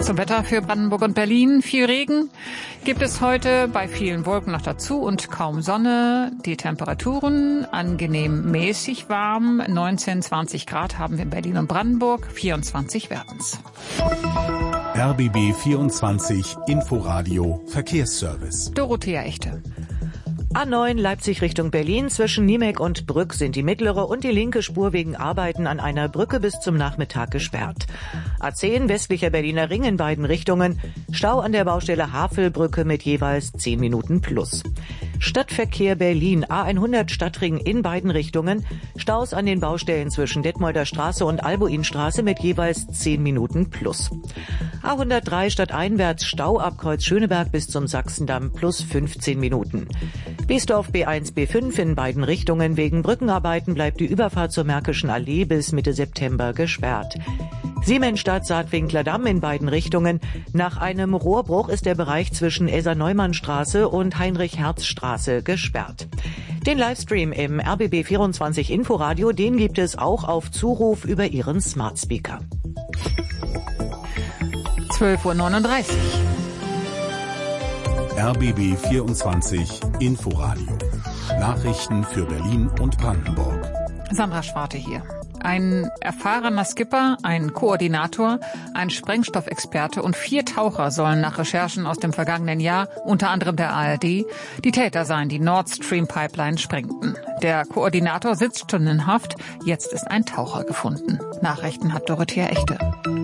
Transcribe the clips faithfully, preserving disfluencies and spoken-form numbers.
Zum Wetter für Brandenburg und Berlin. Viel Regen gibt es heute, bei vielen Wolken noch dazu und kaum Sonne. Die Temperaturen angenehm mäßig warm. neunzehn, zwanzig Grad haben wir in Berlin und Brandenburg. vierundzwanzig werden's. R B B vierundzwanzig Inforadio Verkehrsservice. Dorothea Echte. A neun Leipzig Richtung Berlin. Zwischen Niemek und Brück sind die mittlere und die linke Spur wegen Arbeiten an einer Brücke bis zum Nachmittag gesperrt. A zehn westlicher Berliner Ring in beiden Richtungen. Stau an der Baustelle Havelbrücke mit jeweils zehn Minuten plus. Stadtverkehr Berlin. A hundert Stadtring in beiden Richtungen. Staus an den Baustellen zwischen Detmolder Straße und Albuinstraße mit jeweils zehn Minuten plus. A hundertdrei stadteinwärts Stau ab Kreuz Schöneberg bis zum Sachsendamm plus fünfzehn Minuten. Biesdorf B eins, B fünf in beiden Richtungen. Wegen Brückenarbeiten bleibt die Überfahrt zur Märkischen Allee bis Mitte September gesperrt. Siemensstadt Saatwinkler Damm in beiden Richtungen. Nach einem Rohrbruch ist der Bereich zwischen Elsa-Neumann-Straße und Heinrich-Herz-Straße gesperrt. Den Livestream im R B B vierundzwanzig Inforadio, den gibt es auch auf Zuruf über Ihren Smart Speaker. zwölf Uhr neununddreißig. R B B vierundzwanzig Inforadio. Nachrichten für Berlin und Brandenburg. Sandra Schwarte hier. Ein erfahrener Skipper, ein Koordinator, ein Sprengstoffexperte und vier Taucher sollen nach Recherchen aus dem vergangenen Jahr, unter anderem der A R D, die Täter sein, die Nord Stream Pipeline sprengten. Der Koordinator sitzt schon in Haft, jetzt ist ein Taucher gefunden. Nachrichten hat Dorothea Echte.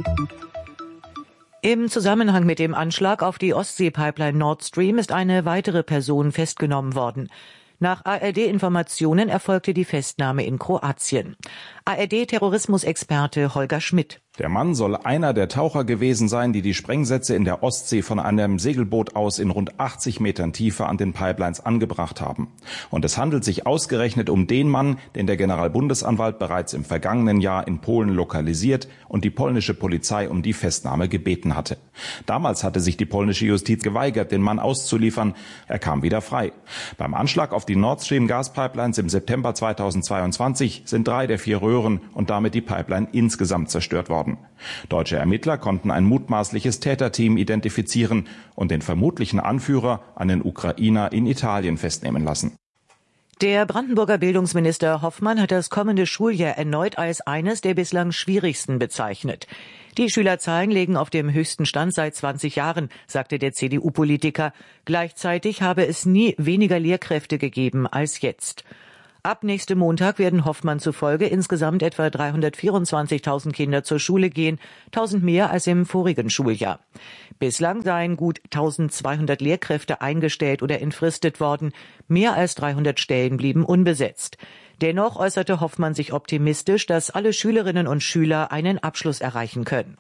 Im Zusammenhang mit dem Anschlag auf die Ostsee-Pipeline Nord Stream ist eine weitere Person festgenommen worden. Nach A R D-Informationen erfolgte die Festnahme in Kroatien. A R D-Terrorismusexperte Holger Schmidt. Der Mann soll einer der Taucher gewesen sein, die die Sprengsätze in der Ostsee von einem Segelboot aus in rund achtzig Metern Tiefe an den Pipelines angebracht haben. Und es handelt sich ausgerechnet um den Mann, den der Generalbundesanwalt bereits im vergangenen Jahr in Polen lokalisiert und die polnische Polizei um die Festnahme gebeten hatte. Damals hatte sich die polnische Justiz geweigert, den Mann auszuliefern. Er kam wieder frei. Beim Anschlag auf die Nord Stream Gaspipelines im September zweitausendzweiundzwanzig sind drei der vier Röhren und damit die Pipeline insgesamt zerstört worden. Deutsche Ermittler konnten ein mutmaßliches Täterteam identifizieren und den vermutlichen Anführer, einen Ukrainer, in Italien festnehmen lassen. Der Brandenburger Bildungsminister Hoffmann hat das kommende Schuljahr erneut als eines der bislang schwierigsten bezeichnet. Die Schülerzahlen liegen auf dem höchsten Stand seit zwanzig Jahren, sagte der C D U-Politiker. Gleichzeitig habe es nie weniger Lehrkräfte gegeben als jetzt. Ab nächstem Montag werden Hoffmann zufolge insgesamt etwa dreihundertvierundzwanzigtausend Kinder zur Schule gehen, tausend mehr als im vorigen Schuljahr. Bislang seien gut eintausendzweihundert Lehrkräfte eingestellt oder entfristet worden. Mehr als dreihundert Stellen blieben unbesetzt. Dennoch äußerte Hoffmann sich optimistisch, dass alle Schülerinnen und Schüler einen Abschluss erreichen können.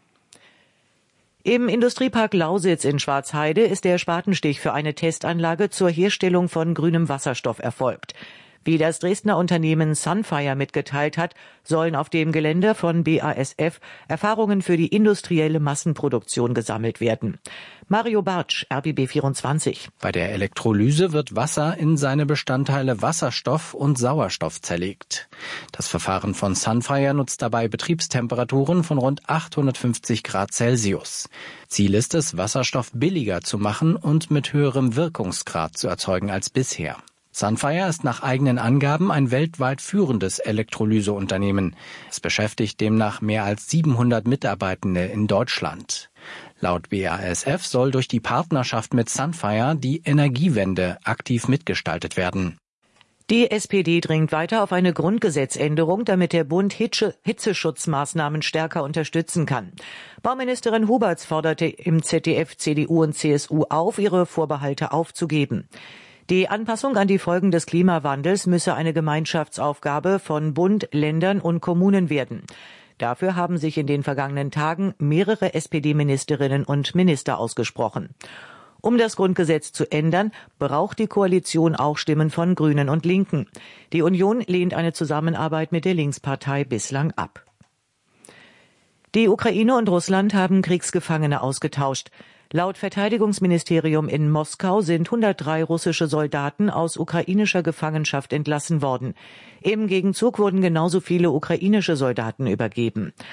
Im Industriepark Lausitz in Schwarzheide ist der Spatenstich für eine Testanlage zur Herstellung von grünem Wasserstoff erfolgt. Wie das Dresdner Unternehmen Sunfire mitgeteilt hat, sollen auf dem Gelände von B A S F Erfahrungen für die industrielle Massenproduktion gesammelt werden. Mario Bartsch, R B B vierundzwanzig. Bei der Elektrolyse wird Wasser in seine Bestandteile Wasserstoff und Sauerstoff zerlegt. Das Verfahren von Sunfire nutzt dabei Betriebstemperaturen von rund achthundertfünfzig Grad Celsius. Ziel ist es, Wasserstoff billiger zu machen und mit höherem Wirkungsgrad zu erzeugen als bisher. Sunfire ist nach eigenen Angaben ein weltweit führendes Elektrolyseunternehmen. Es beschäftigt demnach mehr als siebenhundert Mitarbeitende in Deutschland. Laut B A S F soll durch die Partnerschaft mit Sunfire die Energiewende aktiv mitgestaltet werden. Die S P D dringt weiter auf eine Grundgesetzänderung, damit der Bund Hitze- Hitzeschutzmaßnahmen stärker unterstützen kann. Bauministerin Huberts forderte im Z D F C D U und C S U auf, ihre Vorbehalte aufzugeben. Die Anpassung an die Folgen des Klimawandels müsse eine Gemeinschaftsaufgabe von Bund, Ländern und Kommunen werden. Dafür haben sich in den vergangenen Tagen mehrere S P D-Ministerinnen und Minister ausgesprochen. Um das Grundgesetz zu ändern, braucht die Koalition auch Stimmen von Grünen und Linken. Die Union lehnt eine Zusammenarbeit mit der Linkspartei bislang ab. Die Ukraine und Russland haben Kriegsgefangene ausgetauscht. Laut Verteidigungsministerium in Moskau sind hundertdrei russische Soldaten aus ukrainischer Gefangenschaft entlassen worden. Im Gegenzug wurden genauso viele ukrainische Soldaten übergeben.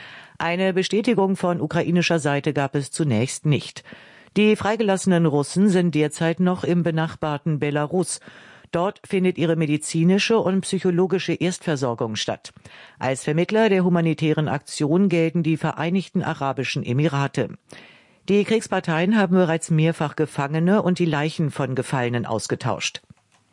Eine Bestätigung von ukrainischer Seite gab es zunächst nicht. Die freigelassenen Russen sind derzeit noch im benachbarten Belarus. Dort findet ihre medizinische und psychologische Erstversorgung statt. Als Vermittler der humanitären Aktion gelten die Vereinigten Arabischen Emirate. Die Kriegsparteien haben bereits mehrfach Gefangene und die Leichen von Gefallenen ausgetauscht.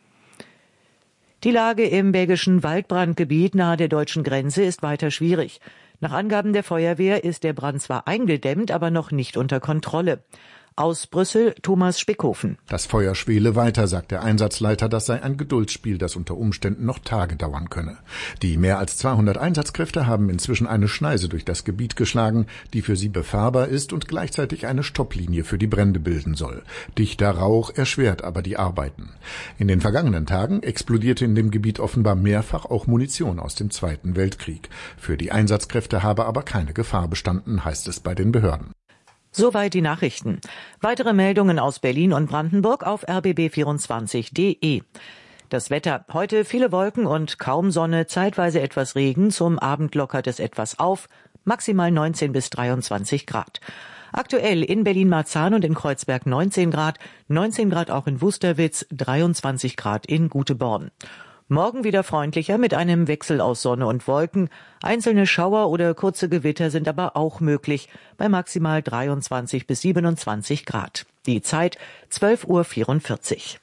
Die Lage im belgischen Waldbrandgebiet nahe der deutschen Grenze ist weiter schwierig. Nach Angaben der Feuerwehr ist der Brand zwar eingedämmt, aber noch nicht unter Kontrolle. Aus Brüssel Thomas Spickhofen. Das Feuer schwele weiter, sagt der Einsatzleiter, das sei ein Geduldsspiel, das unter Umständen noch Tage dauern könne. Die mehr als zweihundert Einsatzkräfte haben inzwischen eine Schneise durch das Gebiet geschlagen, die für sie befahrbar ist und gleichzeitig eine Stopplinie für die Brände bilden soll. Dichter Rauch erschwert aber die Arbeiten. In den vergangenen Tagen explodierte in dem Gebiet offenbar mehrfach auch Munition aus dem Zweiten Weltkrieg. Für die Einsatzkräfte habe aber keine Gefahr bestanden, heißt es bei den Behörden. Soweit die Nachrichten. Weitere Meldungen aus Berlin und Brandenburg auf r b b vierundzwanzig punkt d e. Das Wetter. Heute viele Wolken und kaum Sonne, zeitweise etwas Regen. Zum Abend lockert es etwas auf. Maximal neunzehn bis dreiundzwanzig Grad. Aktuell in Berlin-Marzahn und in Kreuzberg neunzehn Grad. neunzehn Grad auch in Wusterwitz. dreiundzwanzig Grad in Guteborn. Morgen wieder freundlicher mit einem Wechsel aus Sonne und Wolken. Einzelne Schauer oder kurze Gewitter sind aber auch möglich bei maximal dreiundzwanzig bis siebenundzwanzig Grad. Die Zeit zwölf Uhr vierundvierzig.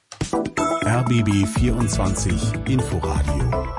R B B vierundzwanzig Inforadio.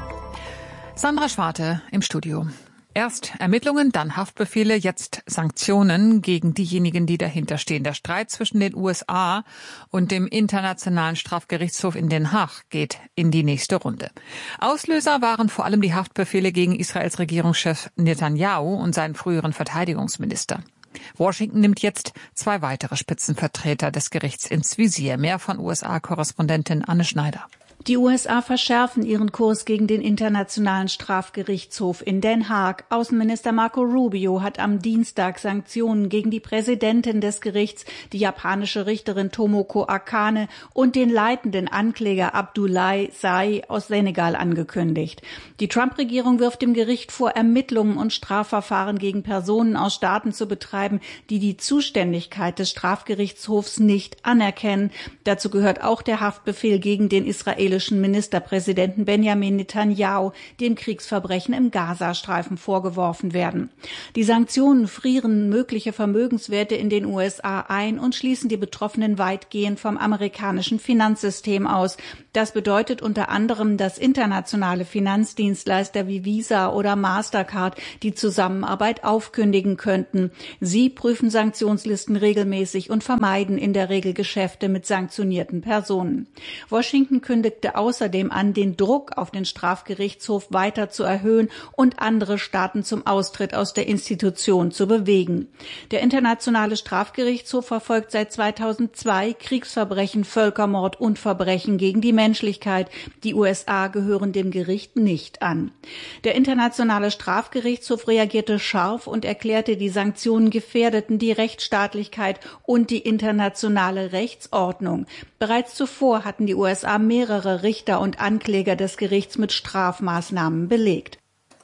Sandra Schwarte im Studio. Erst Ermittlungen, dann Haftbefehle, jetzt Sanktionen gegen diejenigen, die dahinter stehen. Der Streit zwischen den U S A und dem Internationalen Strafgerichtshof in Den Haag geht in die nächste Runde. Auslöser waren vor allem die Haftbefehle gegen Israels Regierungschef Netanyahu und seinen früheren Verteidigungsminister. Washington nimmt jetzt zwei weitere Spitzenvertreter des Gerichts ins Visier. Mehr von U S A-Korrespondentin Anne Schneider. Die U S A verschärfen ihren Kurs gegen den Internationalen Strafgerichtshof in Den Haag. Außenminister Marco Rubio hat am Dienstag Sanktionen gegen die Präsidentin des Gerichts, die japanische Richterin Tomoko Akane, und den leitenden Ankläger Abdoulaye Sai aus Senegal angekündigt. Die Trump-Regierung wirft dem Gericht vor, Ermittlungen und Strafverfahren gegen Personen aus Staaten zu betreiben, die die Zuständigkeit des Strafgerichtshofs nicht anerkennen. Dazu gehört auch der Haftbefehl gegen den israelischen Ministerpräsidenten Benjamin Netanyahu, dem Kriegsverbrechen im Gazastreifen vorgeworfen werden. Die Sanktionen frieren mögliche Vermögenswerte in den U S A ein und schließen die Betroffenen weitgehend vom amerikanischen Finanzsystem aus. Das bedeutet unter anderem, dass internationale Finanzdienstleister wie Visa oder Mastercard die Zusammenarbeit aufkündigen könnten. Sie prüfen Sanktionslisten regelmäßig und vermeiden in der Regel Geschäfte mit sanktionierten Personen. Washington kündigte außerdem an, den Druck auf den Strafgerichtshof weiter zu erhöhen und andere Staaten zum Austritt aus der Institution zu bewegen. Der Internationale Strafgerichtshof verfolgt seit zweitausendzwei Kriegsverbrechen, Völkermord und Verbrechen gegen die Menschlichkeit. Die U S A gehören dem Gericht nicht an. Der Internationale Strafgerichtshof reagierte scharf und erklärte, die Sanktionen gefährdeten die Rechtsstaatlichkeit und die internationale Rechtsordnung. Bereits zuvor hatten die U S A mehrere Richter und Ankläger des Gerichts mit Strafmaßnahmen belegt.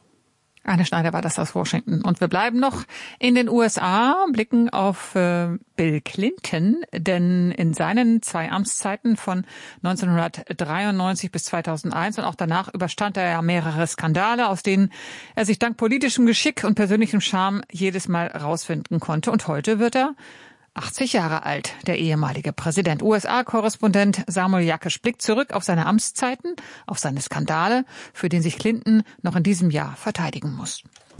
Anne Schneider war das aus Washington. Und wir bleiben noch in den U S A, blicken auf äh, Bill Clinton, denn in seinen zwei Amtszeiten von neunzehnhundertdreiundneunzig bis zweitausendeins und auch danach überstand er ja mehrere Skandale, aus denen er sich dank politischem Geschick und persönlichem Charme jedes Mal rausfinden konnte. Und heute wird er achtzig Jahre alt, der ehemalige Präsident. U S A-Korrespondent Samuel Jakisch blickt zurück auf seine Amtszeiten, auf seine Skandale, für den sich Clinton noch in diesem Jahr verteidigen muss.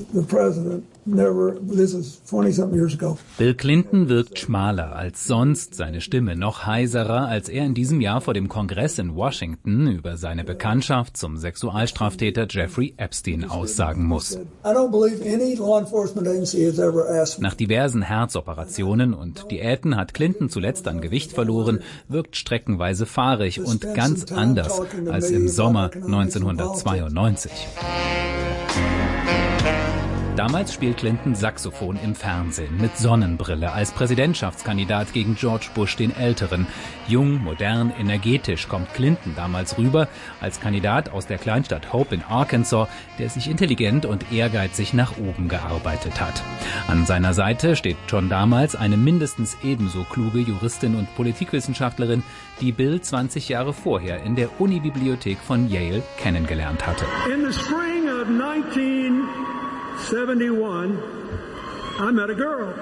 Bill Clinton wirkt schmaler als sonst, seine Stimme noch heiserer, als er in diesem Jahr vor dem Kongress in Washington über seine Bekanntschaft zum Sexualstraftäter Jeffrey Epstein aussagen muss. Nach diversen Herzoperationen und Diäten hat Clinton zuletzt an Gewicht verloren, wirkt streckenweise fahrig und ganz anders als im Sommer neunzehnhundertzweiundneunzig. Damals spielt Clinton Saxophon im Fernsehen mit Sonnenbrille als Präsidentschaftskandidat gegen George Bush den Älteren. Jung, modern, energetisch kommt Clinton damals rüber als Kandidat aus der Kleinstadt Hope in Arkansas, der sich intelligent und ehrgeizig nach oben gearbeitet hat. An seiner Seite steht schon damals eine mindestens ebenso kluge Juristin und Politikwissenschaftlerin, die Bill zwanzig Jahre vorher in der Unibibliothek von Yale kennengelernt hatte. In the spring of nineteen seventy-one, I met a girl.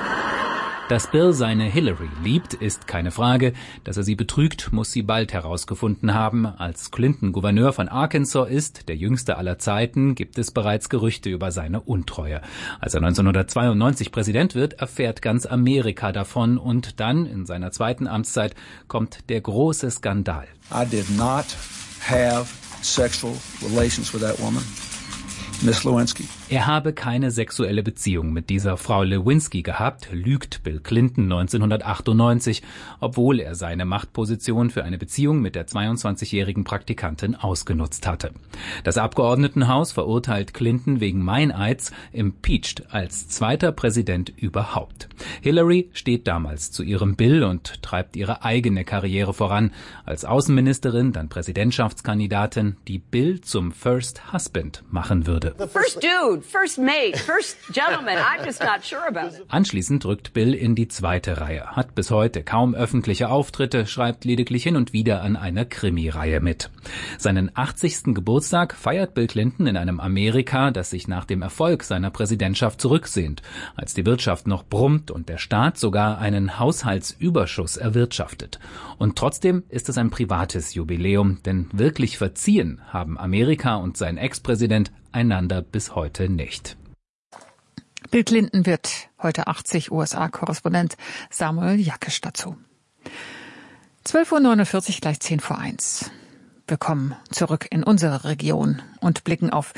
Dass Bill seine Hillary liebt, ist keine Frage. Dass er sie betrügt, muss sie bald herausgefunden haben. Als Clinton Gouverneur von Arkansas ist, der jüngste aller Zeiten, gibt es bereits Gerüchte über seine Untreue. Als er neunzehnhundertzweiundneunzig Präsident wird, erfährt ganz Amerika davon und dann, in seiner zweiten Amtszeit, kommt der große Skandal. I did not have sexual relations with that woman. Miss Lewinsky. Er habe keine sexuelle Beziehung mit dieser Frau Lewinsky gehabt, lügt Bill Clinton neunzehnhundertachtundneunzig, obwohl er seine Machtposition für eine Beziehung mit der zweiundzwanzigjährigen Praktikantin ausgenutzt hatte. Das Abgeordnetenhaus verurteilt Clinton wegen Meineids, impeached als zweiter Präsident überhaupt. Hillary steht damals zu ihrem Bill und treibt ihre eigene Karriere voran, als Außenministerin, dann Präsidentschaftskandidatin, die Bill zum First Husband machen würde. First dude, first mate, first gentleman, I'm just not sure about it. Anschließend rückt Bill in die zweite Reihe, hat bis heute kaum öffentliche Auftritte, schreibt lediglich hin und wieder an einer Krimireihe mit. Seinen achtzigsten Geburtstag feiert Bill Clinton in einem Amerika, das sich nach dem Erfolg seiner Präsidentschaft zurücksehnt, als die Wirtschaft noch brummt und der Staat sogar einen Haushaltsüberschuss erwirtschaftet. Und trotzdem ist es ein privates Jubiläum, denn wirklich verziehen haben Amerika und sein Ex-Präsident einander bis heute nicht. Bill Clinton wird heute achtzig, U S A-Korrespondent Samuel Jakisch dazu. zwölf Uhr neunundvierzig, gleich zehn vor eins. Wir kommen zurück in unsere Region und blicken auf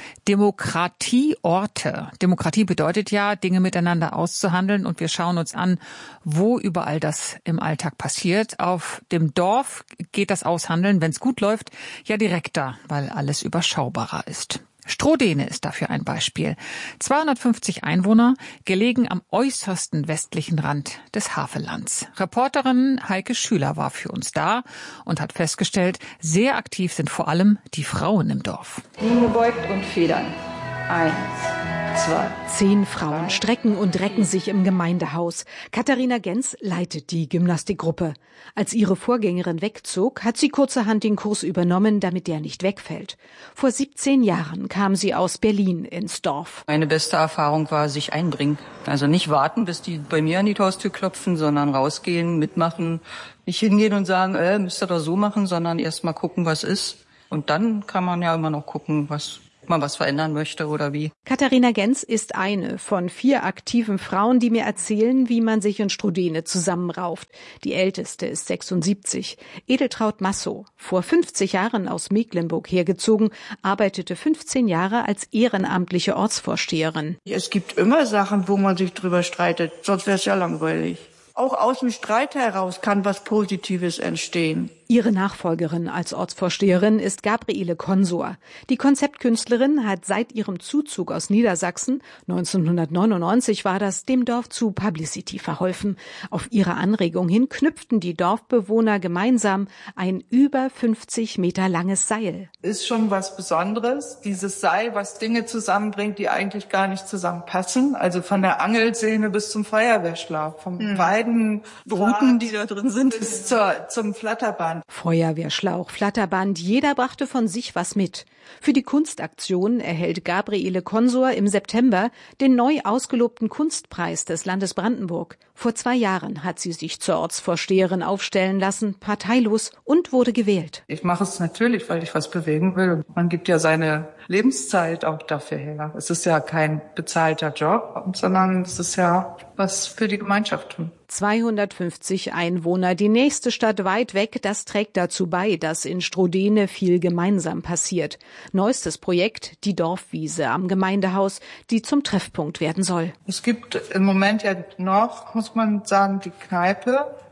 Demokratieorte. Demokratie bedeutet ja, Dinge miteinander auszuhandeln, und wir schauen uns an, wo überall das im Alltag passiert. Auf dem Dorf geht das Aushandeln, wenn es gut läuft, ja direkter, weil alles überschaubarer ist. Strohdene ist dafür ein Beispiel. zweihundertfünfzig Einwohner, gelegen am äußersten westlichen Rand des Havellands. Reporterin Heike Schüler war für uns da und hat festgestellt, sehr aktiv sind vor allem die Frauen im Dorf. Linie beugt und federn. Eins, zwei. Zehn Frauen strecken und recken sich im Gemeindehaus. Katharina Genz leitet die Gymnastikgruppe. Als ihre Vorgängerin wegzog, hat sie kurzerhand den Kurs übernommen, damit der nicht wegfällt. Vor siebzehn Jahren kam sie aus Berlin ins Dorf. Meine beste Erfahrung war, sich einbringen. Also nicht warten, bis die bei mir an die Haustür klopfen, sondern rausgehen, mitmachen. Nicht hingehen und sagen, äh, müsst ihr doch so machen, sondern erst mal gucken, was ist. Und dann kann man ja immer noch gucken, was man was verändern möchte oder wie. Katharina Genz ist eine von vier aktiven Frauen, die mir erzählen, wie man sich in Strohdene zusammenrauft. Die älteste ist sechsundsiebzig. Edeltraud Massow, vor fünfzig Jahren aus Mecklenburg hergezogen, arbeitete fünfzehn Jahre als ehrenamtliche Ortsvorsteherin. Es gibt immer Sachen, wo man sich drüber streitet, sonst wäre es ja langweilig. Auch aus dem Streit heraus kann was Positives entstehen. Ihre Nachfolgerin als Ortsvorsteherin ist Gabriele Konsor. Die Konzeptkünstlerin hat seit ihrem Zuzug aus Niedersachsen, neunzehnhundertneunundneunzig war das, dem Dorf zu Publicity verholfen. Auf ihre Anregung hin knüpften die Dorfbewohner gemeinsam ein über fünfzig Meter langes Seil. Ist schon was Besonderes, dieses Seil, was Dinge zusammenbringt, die eigentlich gar nicht zusammenpassen. Also von der Angelsehne bis zum Feuerwehrschlauch, von hm. beiden Routen, die da drin sind, bis zur, zum Flatterband. Feuerwehrschlauch, Flatterband, jeder brachte von sich was mit. Für die Kunstaktion erhält Gabriele Konsor im September den neu ausgelobten Kunstpreis des Landes Brandenburg. Vor zwei Jahren hat sie sich zur Ortsvorsteherin aufstellen lassen, parteilos, und wurde gewählt. Ich mache es natürlich, weil ich was bewegen will. Man gibt ja seine Lebenszeit auch dafür her. Es ist ja kein bezahlter Job, sondern es ist ja was für die Gemeinschaft tun. zweihundertfünfzig Einwohner, die nächste Stadt weit weg, das trägt dazu bei, dass in Strohdene viel gemeinsam passiert. Neuestes Projekt, die Dorfwiese am Gemeindehaus, die zum Treffpunkt werden soll. Es gibt im Moment ja noch, muss man sagen, die Kneipe,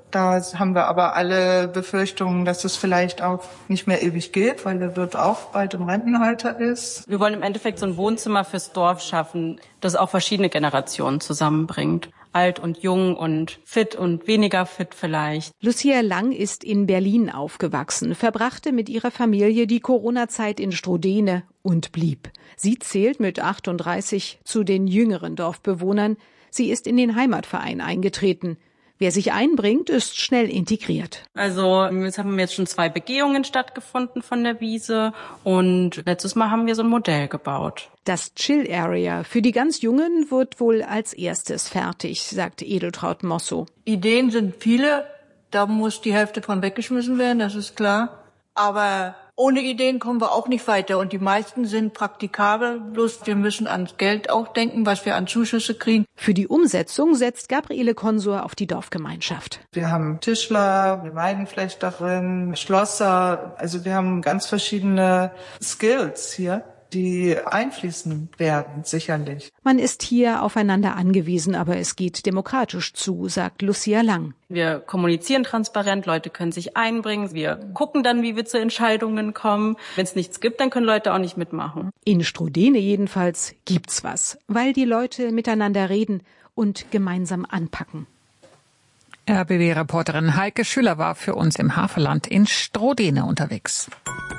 Da haben wir aber alle Befürchtungen, dass es vielleicht auch nicht mehr ewig geht, weil er wird auch bald im Rentenalter ist. Wir wollen im Endeffekt so ein Wohnzimmer fürs Dorf schaffen, das auch verschiedene Generationen zusammenbringt. Alt und jung und fit und weniger fit vielleicht. Lucia Lang ist in Berlin aufgewachsen, verbrachte mit ihrer Familie die Corona-Zeit in Strodene und blieb. Sie zählt mit achtunddreißig zu den jüngeren Dorfbewohnern. Sie ist in den Heimatverein eingetreten. Wer sich einbringt, ist schnell integriert. Also jetzt haben jetzt schon zwei Begehungen stattgefunden von der Wiese und letztes Mal haben wir so ein Modell gebaut. Das Chill Area für die ganz Jungen wird wohl als erstes fertig, sagt Edeltraud Mosso. Ideen sind viele, da muss die Hälfte von weggeschmissen werden, das ist klar. Aber ohne Ideen kommen wir auch nicht weiter und die meisten sind praktikabel, bloß wir müssen ans Geld auch denken, was wir an Zuschüsse kriegen. Für die Umsetzung setzt Gabriele Konsor auf die Dorfgemeinschaft. Wir haben Tischler, eine Weidenflechterin, Schlosser, also wir haben ganz verschiedene Skills hier, die einfließen werden, sicherlich. Man ist hier aufeinander angewiesen, aber es geht demokratisch zu, sagt Lucia Lang. Wir kommunizieren transparent, Leute können sich einbringen, wir gucken dann, wie wir zu Entscheidungen kommen. Wenn es nichts gibt, dann können Leute auch nicht mitmachen. In Strodene jedenfalls gibt's was, weil die Leute miteinander reden und gemeinsam anpacken. R B B-Reporterin Heike Schüller war für uns im Havelland in Strodene unterwegs.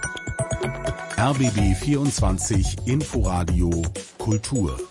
R B B vierundzwanzig Inforadio Kultur.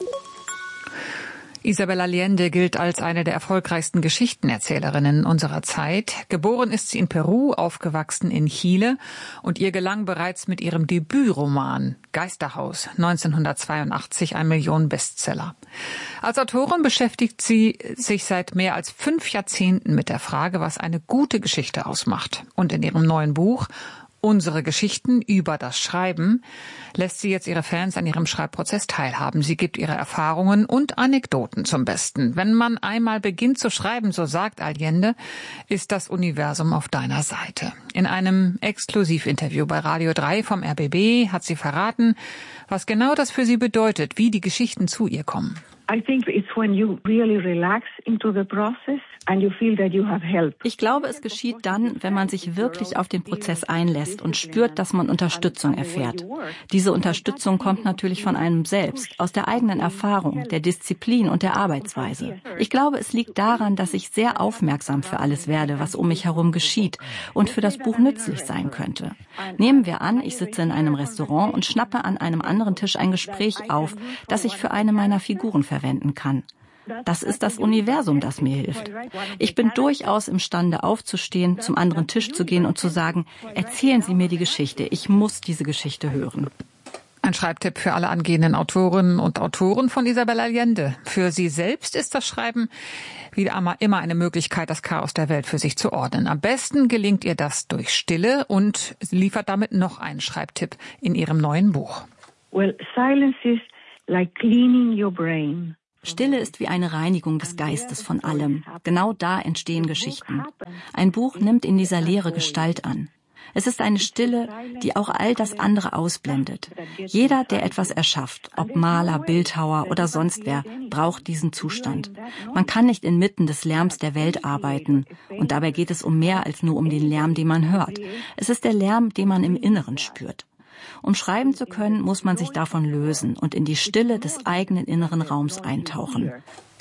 Isabel Allende gilt als eine der erfolgreichsten Geschichtenerzählerinnen unserer Zeit. Geboren ist sie in Peru, aufgewachsen in Chile und ihr gelang bereits mit ihrem Debütroman Geisterhaus neunzehnhundertzweiundachtzig ein Millionen-Bestseller. Als Autorin beschäftigt sie sich seit mehr als fünf Jahrzehnten mit der Frage, was eine gute Geschichte ausmacht. Und in ihrem neuen Buch Unsere Geschichten über das Schreiben lässt sie jetzt ihre Fans an ihrem Schreibprozess teilhaben. Sie gibt ihre Erfahrungen und Anekdoten zum Besten. Wenn man einmal beginnt zu schreiben, so sagt Allende, ist das Universum auf deiner Seite. In einem Exklusivinterview bei Radio drei vom R B B hat sie verraten, was genau das für sie bedeutet, wie die Geschichten zu ihr kommen. I think it's when you really relax into the process and you feel that you have help. Ich glaube, es geschieht dann, wenn man sich wirklich auf den Prozess einlässt und spürt, dass man Unterstützung erfährt. Diese Unterstützung kommt natürlich von einem selbst, aus der eigenen Erfahrung, der Disziplin und der Arbeitsweise. Ich glaube, es liegt daran, dass ich sehr aufmerksam für alles werde, was um mich herum geschieht und für das Buch nützlich sein könnte. Nehmen wir an, ich sitze in einem Restaurant und schnappe an einem anderen Tisch ein Gespräch auf, das ich für eine meiner Figuren verwenden kann. Das ist das Universum, das mir hilft. Ich bin durchaus imstande aufzustehen, zum anderen Tisch zu gehen und zu sagen, erzählen Sie mir die Geschichte, ich muss diese Geschichte hören. Ein Schreibtipp für alle angehenden Autorinnen und Autoren von Isabel Allende. Für sie selbst ist das Schreiben wieder immer eine Möglichkeit, das Chaos der Welt für sich zu ordnen. Am besten gelingt ihr das durch Stille und liefert damit noch einen Schreibtipp in ihrem neuen Buch. Well, silence is like cleaning your brain. Stille ist wie eine Reinigung des Geistes von allem. Genau da entstehen Geschichten. Ein Buch nimmt in dieser Leere Gestalt an. Es ist eine Stille, die auch all das andere ausblendet. Jeder, der etwas erschafft, ob Maler, Bildhauer oder sonst wer, braucht diesen Zustand. Man kann nicht inmitten des Lärms der Welt arbeiten. Und dabei geht es um mehr als nur um den Lärm, den man hört. Es ist der Lärm, den man im Inneren spürt. Um schreiben zu können, muss man sich davon lösen und in die Stille des eigenen inneren Raums eintauchen.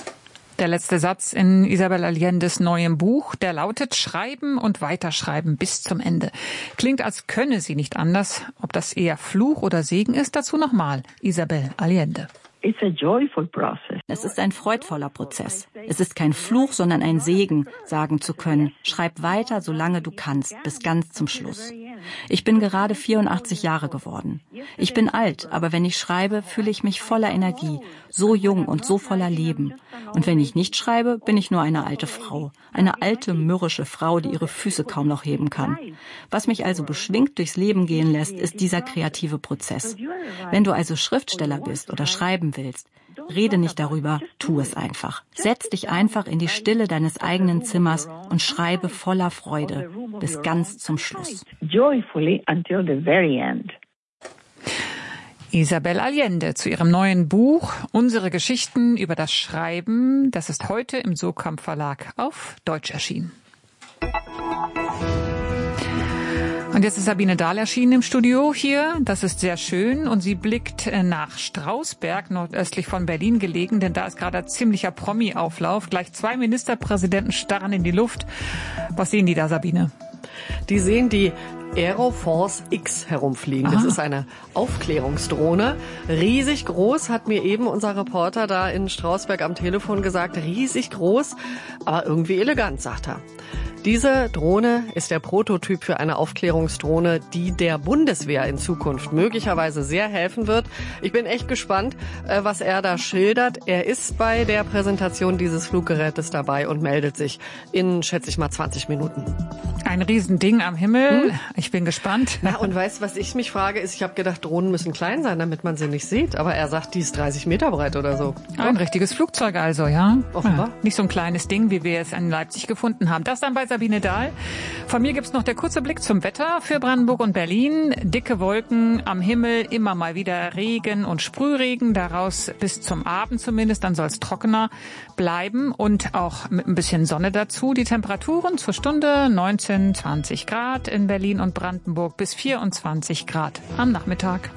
Der letzte Satz in Isabel Allendes neuem Buch, der lautet: Schreiben und weiterschreiben bis zum Ende. Klingt, als könne sie nicht anders. Ob das eher Fluch oder Segen ist, dazu nochmal Isabel Allende. It's a joyful process. Es ist ein freudvoller Prozess. Es ist kein Fluch, sondern ein Segen, sagen zu können, schreib weiter, solange du kannst, bis ganz zum Schluss. Ich bin gerade vierundachtzig Jahre geworden. Ich bin alt, aber wenn ich schreibe, fühle ich mich voller Energie, so jung und so voller Leben. Und wenn ich nicht schreibe, bin ich nur eine alte Frau. Eine alte, mürrische Frau, die ihre Füße kaum noch heben kann. Was mich also beschwingt durchs Leben gehen lässt, ist dieser kreative Prozess. Wenn du also Schriftsteller bist oder schreiben willst, rede nicht darüber, tu es einfach. Setz dich einfach in die Stille deines eigenen Zimmers und schreibe voller Freude bis ganz zum Schluss. Joyfully until the very end. Isabel Allende zu ihrem neuen Buch Unsere Geschichten über das Schreiben. Das ist heute im Surkamp Verlag auf Deutsch erschienen. Und jetzt ist Sabine Dahl erschienen im Studio hier. Das ist sehr schön. Und sie blickt nach Strausberg, nordöstlich von Berlin gelegen, denn da ist gerade ein ziemlicher Promi-Auflauf. Gleich zwei Ministerpräsidenten starren in die Luft. Was sehen die da, Sabine? Die sehen die Aeroforce X herumfliegen. Das ist eine Aufklärungsdrohne. Riesig groß, hat mir eben unser Reporter da in Strausberg am Telefon gesagt. Riesig groß, aber irgendwie elegant, sagt er. Diese Drohne ist der Prototyp für eine Aufklärungsdrohne, die der Bundeswehr in Zukunft möglicherweise sehr helfen wird. Ich bin echt gespannt, was er da schildert. Er ist bei der Präsentation dieses Fluggerätes dabei und meldet sich in, schätze ich mal, zwanzig Minuten. Ein Riesending am Himmel. Hm? Ich bin gespannt. Ja, und weißt, was ich mich frage, ist, ich habe gedacht, Drohnen müssen klein sein, damit man sie nicht sieht. Aber er sagt, die ist dreißig Meter breit oder so. Ein ja. richtiges Flugzeug also, ja. Offenbar. Ja, nicht so ein kleines Ding, wie wir es in Leipzig gefunden haben. Das dann bei Sabine Dahl. Von mir gibt's noch der kurze Blick zum Wetter für Brandenburg und Berlin. Dicke Wolken am Himmel, immer mal wieder Regen und Sprühregen, daraus bis zum Abend zumindest. Dann soll es trockener bleiben und auch mit ein bisschen Sonne dazu. Die Temperaturen zur Stunde neunzehn, zwanzig Grad in Berlin und Brandenburg bis vierundzwanzig Grad am Nachmittag.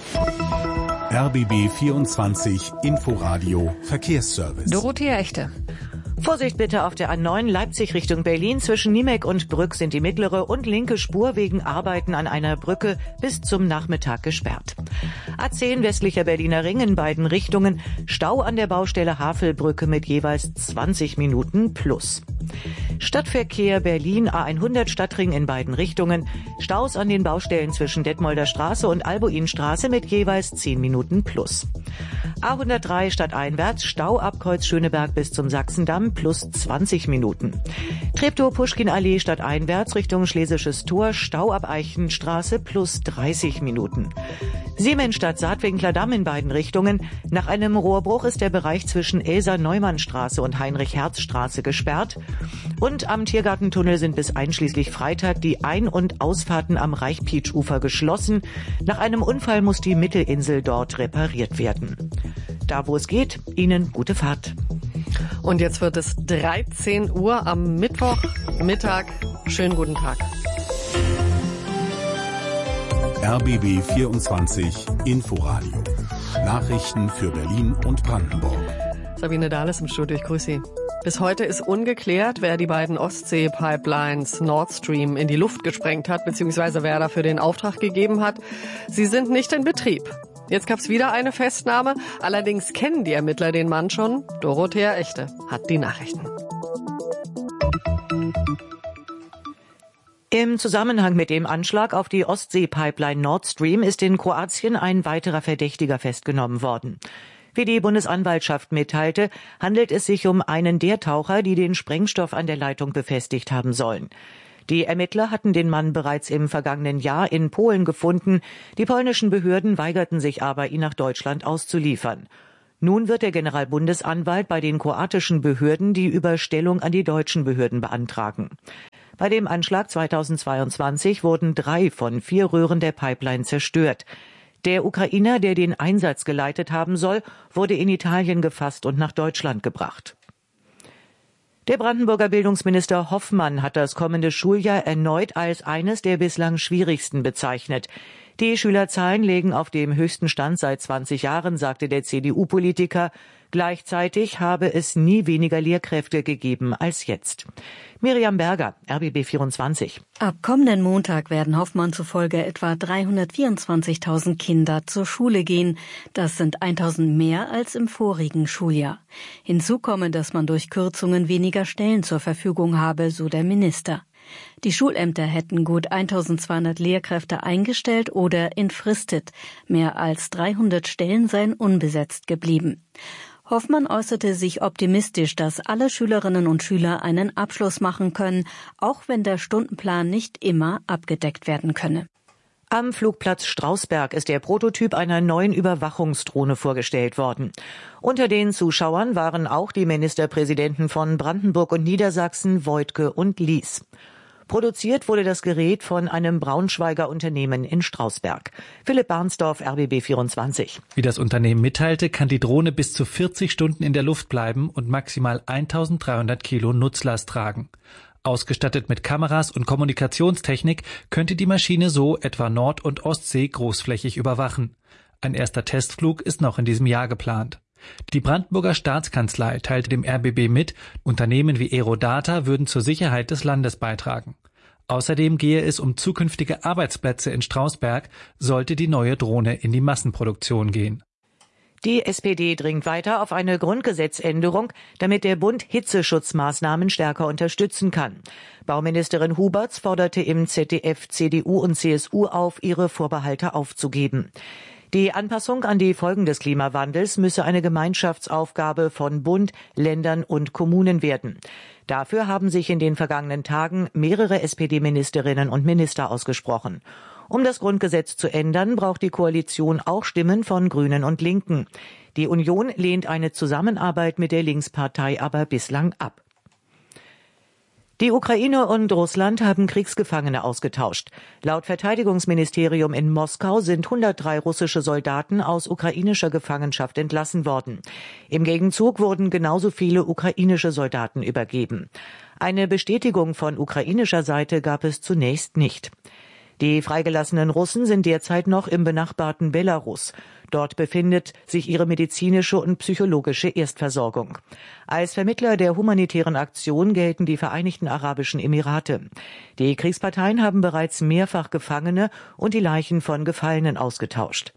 R B B vierundzwanzig Inforadio Verkehrsservice. Dorothea Echte. Vorsicht bitte auf der A neun Leipzig Richtung Berlin. Zwischen Niemek und Brück sind die mittlere und linke Spur wegen Arbeiten an einer Brücke bis zum Nachmittag gesperrt. A zehn westlicher Berliner Ring in beiden Richtungen. Stau an der Baustelle Havelbrücke mit jeweils zwanzig Minuten plus. Stadtverkehr Berlin A hundert Stadtring in beiden Richtungen. Staus an den Baustellen zwischen Detmolder Straße und Albuinstraße mit jeweils zehn Minuten plus. A hundertdrei stadteinwärts Stau ab Kreuz Schöneberg bis zum Sachsendamm plus zwanzig Minuten. Treptow-Puschkin-Allee stadteinwärts Richtung Schlesisches Tor Stau ab Eichenstraße plus dreißig Minuten. Siemensstadt-Saatwinkler-Damm in beiden Richtungen. Nach einem Rohrbruch ist der Bereich zwischen Elsa-Neumann-Straße und Heinrich-Herz-Straße gesperrt. Und am Tiergartentunnel sind bis einschließlich Freitag die Ein- und Ausfahrten am Reichpietsch-Ufer geschlossen. Nach einem Unfall muss die Mittelinsel dort repariert werden. Da, wo es geht, Ihnen gute Fahrt. Und jetzt wird es dreizehn Uhr am Mittwochmittag. Schönen guten Tag. R B B vierundzwanzig Inforadio. Nachrichten für Berlin und Brandenburg. Sabine Dahl ist im Studio, ich grüße Sie. Bis heute ist ungeklärt, wer die beiden Ostsee-Pipelines Nord Stream in die Luft gesprengt hat, beziehungsweise wer dafür den Auftrag gegeben hat. Sie sind nicht in Betrieb. Jetzt gab's wieder eine Festnahme. Allerdings kennen die Ermittler den Mann schon. Dorothea Echte hat die Nachrichten. Im Zusammenhang mit dem Anschlag auf die Ostsee-Pipeline Nord Stream ist in Kroatien ein weiterer Verdächtiger festgenommen worden. Wie die Bundesanwaltschaft mitteilte, handelt es sich um einen der Taucher, die den Sprengstoff an der Leitung befestigt haben sollen. Die Ermittler hatten den Mann bereits im vergangenen Jahr in Polen gefunden. Die polnischen Behörden weigerten sich aber, ihn nach Deutschland auszuliefern. Nun wird der Generalbundesanwalt bei den kroatischen Behörden die Überstellung an die deutschen Behörden beantragen. Bei dem Anschlag zweitausendzweiundzwanzig wurden drei von vier Röhren der Pipeline zerstört. Der Ukrainer, der den Einsatz geleitet haben soll, wurde in Italien gefasst und nach Deutschland gebracht. Der Brandenburger Bildungsminister Hoffmann hat das kommende Schuljahr erneut als eines der bislang schwierigsten bezeichnet. Die Schülerzahlen liegen auf dem höchsten Stand seit zwanzig Jahren, sagte der C D U-Politiker. Gleichzeitig habe es nie weniger Lehrkräfte gegeben als jetzt. Miriam Berger, R B B vierundzwanzig. Ab kommenden Montag werden Hoffmann zufolge etwa dreihundertvierundzwanzigtausend Kinder zur Schule gehen. Das sind tausend mehr als im vorigen Schuljahr. Hinzu komme, dass man durch Kürzungen weniger Stellen zur Verfügung habe, so der Minister. Die Schulämter hätten gut eintausendzweihundert Lehrkräfte eingestellt oder entfristet. Mehr als dreihundert Stellen seien unbesetzt geblieben. Hoffmann äußerte sich optimistisch, dass alle Schülerinnen und Schüler einen Abschluss machen können, auch wenn der Stundenplan nicht immer abgedeckt werden könne. Am Flugplatz Strausberg ist der Prototyp einer neuen Überwachungsdrohne vorgestellt worden. Unter den Zuschauern waren auch die Ministerpräsidenten von Brandenburg und Niedersachsen, Woidke und Lies. Produziert wurde das Gerät von einem Braunschweiger Unternehmen in Strausberg. Philipp Barnsdorf, R B B vierundzwanzig. Wie das Unternehmen mitteilte, kann die Drohne bis zu vierzig Stunden in der Luft bleiben und maximal eintausenddreihundert Kilo Nutzlast tragen. Ausgestattet mit Kameras und Kommunikationstechnik könnte die Maschine so etwa Nord- und Ostsee großflächig überwachen. Ein erster Testflug ist noch in diesem Jahr geplant. Die Brandenburger Staatskanzlei teilte dem R B B mit, Unternehmen wie Aerodata würden zur Sicherheit des Landes beitragen. Außerdem gehe es um zukünftige Arbeitsplätze in Strausberg, sollte die neue Drohne in die Massenproduktion gehen. Die S P D dringt weiter auf eine Grundgesetzänderung, damit der Bund Hitzeschutzmaßnahmen stärker unterstützen kann. Bauministerin Huberts forderte im Z D F C D U und C S U auf, ihre Vorbehalte aufzugeben. Die Anpassung an die Folgen des Klimawandels müsse eine Gemeinschaftsaufgabe von Bund, Ländern und Kommunen werden. Dafür haben sich in den vergangenen Tagen mehrere S P D-Ministerinnen und Minister ausgesprochen. Um das Grundgesetz zu ändern, braucht die Koalition auch Stimmen von Grünen und Linken. Die Union lehnt eine Zusammenarbeit mit der Linkspartei aber bislang ab. Die Ukraine und Russland haben Kriegsgefangene ausgetauscht. Laut Verteidigungsministerium in Moskau sind hundertdrei russische Soldaten aus ukrainischer Gefangenschaft entlassen worden. Im Gegenzug wurden genauso viele ukrainische Soldaten übergeben. Eine Bestätigung von ukrainischer Seite gab es zunächst nicht. Die freigelassenen Russen sind derzeit noch im benachbarten Belarus. Dort befindet sich ihre medizinische und psychologische Erstversorgung. Als Vermittler der humanitären Aktion gelten die Vereinigten Arabischen Emirate. Die Kriegsparteien haben bereits mehrfach Gefangene und die Leichen von Gefallenen ausgetauscht.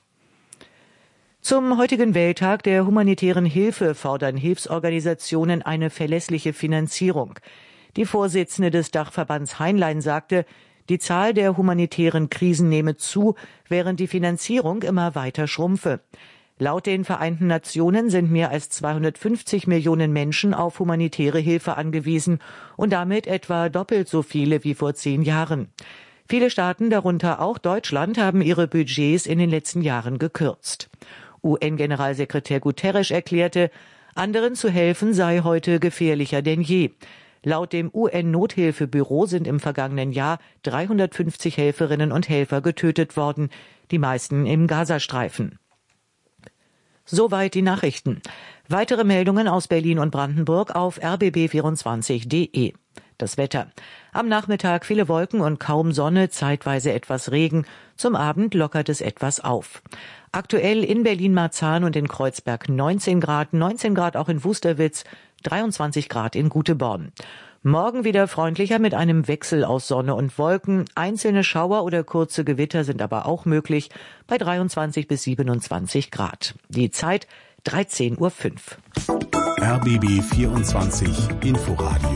Zum heutigen Welttag der humanitären Hilfe fordern Hilfsorganisationen eine verlässliche Finanzierung. Die Vorsitzende des Dachverbands Heinlein sagte, die Zahl der humanitären Krisen nehme zu, während die Finanzierung immer weiter schrumpfe. Laut den Vereinten Nationen sind mehr als zweihundertfünfzig Millionen Menschen auf humanitäre Hilfe angewiesen und damit etwa doppelt so viele wie vor zehn Jahren. Viele Staaten, darunter auch Deutschland, haben ihre Budgets in den letzten Jahren gekürzt. U N-Generalsekretär Guterres erklärte, anderen zu helfen sei heute gefährlicher denn je. Laut dem U N-Nothilfebüro sind im vergangenen Jahr dreihundertfünfzig Helferinnen und Helfer getötet worden, die meisten im Gazastreifen. Soweit die Nachrichten. Weitere Meldungen aus Berlin und Brandenburg auf r b b vierundzwanzig punkt d e. Das Wetter. Am Nachmittag viele Wolken und kaum Sonne, zeitweise etwas Regen. Zum Abend lockert es etwas auf. Aktuell in Berlin-Marzahn und in Kreuzberg neunzehn Grad, neunzehn Grad auch in Wusterwitz, dreiundzwanzig Grad in Guteborn. Morgen wieder freundlicher mit einem Wechsel aus Sonne und Wolken. Einzelne Schauer oder kurze Gewitter sind aber auch möglich bei dreiundzwanzig bis siebenundzwanzig Grad. Die Zeit dreizehn Uhr fünf. R B B vierundzwanzig Inforadio.